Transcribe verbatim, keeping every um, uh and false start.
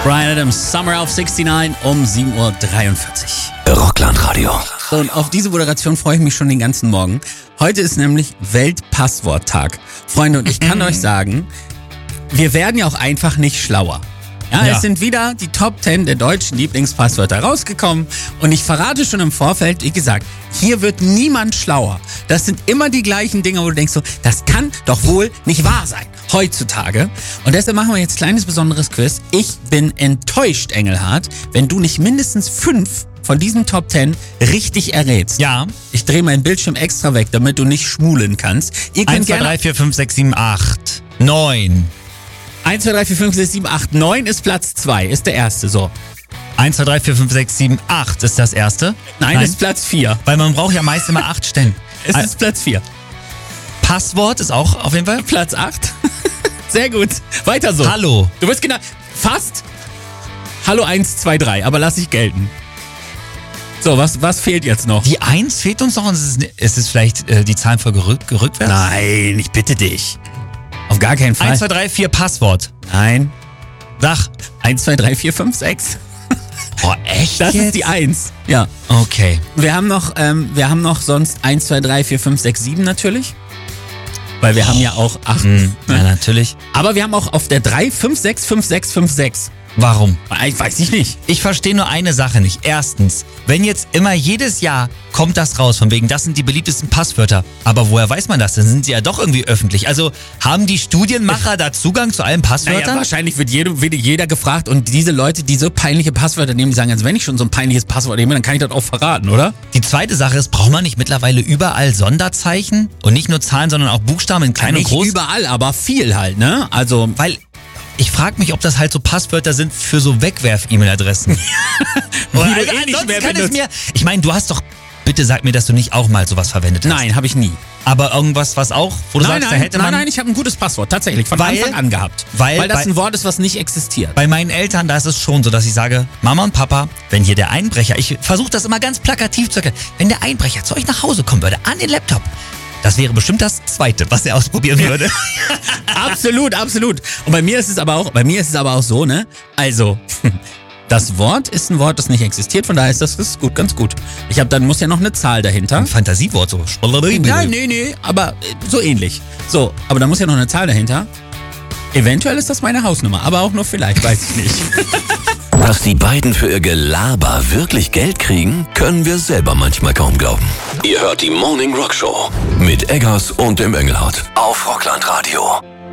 Bryan Adams, Summer auf neunundsechzig um sieben Uhr dreiundvierzig. Rockland-Radio. So, und auf diese Moderation freue ich mich schon den ganzen Morgen. Heute ist nämlich Weltpassworttag. Freunde, und ich kann euch sagen, wir werden ja auch einfach nicht schlauer. Ja, Ja. Es sind wieder die Top zehn der deutschen Lieblingspasswörter rausgekommen. Und ich verrate schon im Vorfeld, wie gesagt, hier wird niemand schlauer. Das sind immer die gleichen Dinge, wo du denkst so, das kann doch wohl nicht wahr sein. Heutzutage. Und deshalb machen wir jetzt ein kleines besonderes Quiz. Ich bin enttäuscht, Engelhardt, wenn du nicht mindestens fünf von diesen Top zehn richtig errätst. Ja. Ich drehe meinen Bildschirm extra weg, damit du nicht schmulen kannst. Ihr könnt eins, zwei, gerne drei, vier, fünf, sechs, sieben, acht, neun. eins, zwei, drei, vier, fünf, sechs, sieben, acht, neun ist Platz zwei, ist der erste, so. eins, zwei, drei, vier, fünf, sechs, sieben, acht ist das erste. Nein, Nein. ist Platz vier. Weil man braucht ja meist immer acht Stellen. Es Ein- ist Platz vier. Passwort ist auch auf jeden Fall. Platz acht. Sehr gut. Weiter so. Hallo. Du bist genau fast. Hallo eins, zwei, drei, aber lass ich gelten. So, was, was fehlt jetzt noch? Die eins fehlt uns noch und es ist, ist es vielleicht äh, die Zahlenfolge rück, rückwärts? Nein, ich bitte dich. Auf gar keinen Fall. eins, zwei, drei, vier, Passwort. Nein. Sag. eins, zwei, drei, vier, fünf, sechs. Oh, echt Das jetzt? ist die eins. Ja. Okay. Wir haben noch, ähm, wir haben noch sonst eins, zwei, drei, vier, fünf, sechs, sieben natürlich. Weil wir haben ja auch acht. Hm, ja, natürlich. Aber wir haben auch auf der drei, fünf, sechs, fünf, sechs, fünf, sechs. Warum? Ich weiß ich nicht. Ich verstehe nur eine Sache nicht. Erstens, wenn jetzt immer jedes Jahr kommt das raus, von wegen, das sind die beliebtesten Passwörter. Aber woher weiß man das? Dann sind sie ja doch irgendwie öffentlich. Also haben die Studienmacher da Zugang zu allen Naja, Passwörtern? wahrscheinlich wird jeder, wird jeder gefragt und diese Leute, die so peinliche Passwörter nehmen, die sagen, also wenn ich schon so ein peinliches Passwort nehme, dann kann ich das auch verraten, oder? Die zweite Sache ist, braucht man nicht mittlerweile überall Sonderzeichen? Und nicht nur Zahlen, sondern auch Buchstaben in klein und Nicht groß? überall, aber viel halt, ne? Also, Weil ich frage mich, ob das halt so Passwörter sind für so Wegwerf-E-Mail-Adressen. du also eh nicht ansonsten mehr kann es benutzt. mir... Ich meine, du hast doch... Bitte sag mir, dass du nicht auch mal sowas verwendet hast. nein, habe ich nie. Aber irgendwas, was auch, wo du Nein, sagst, nein, da hätte nein, man... nein, ich habe ein gutes Passwort, tatsächlich, von Weil- Anfang an gehabt. weil- weil das bei- ein Wort ist, was nicht existiert. Bei meinen Eltern, da ist es schon so, dass ich sage, Mama und Papa, wenn hier der Einbrecher, ich versuche das immer ganz plakativ zu erklären, wenn der Einbrecher zu euch nach Hause kommen würde, an den Laptop, das wäre bestimmt das Zweite, was er ausprobieren würde. Absolut, absolut. Und bei mir ist es aber auch, bei mir ist es aber auch so, ne? Also, das Wort ist ein Wort, das nicht existiert, von daher ist das ist gut, ganz gut. Ich habe dann muss ja noch eine Zahl dahinter. Ein Fantasiewort so. Nein, nee, nee, aber äh, so ähnlich. So, aber da muss ja noch eine Zahl dahinter. Eventuell ist das meine Hausnummer, aber auch nur vielleicht, weiß ich nicht. Dass die beiden für ihr Gelaber wirklich Geld kriegen, können wir selber manchmal kaum glauben. Ihr hört die Morning Rock Show mit Eggers und dem Engelhardt auf Rockland Radio.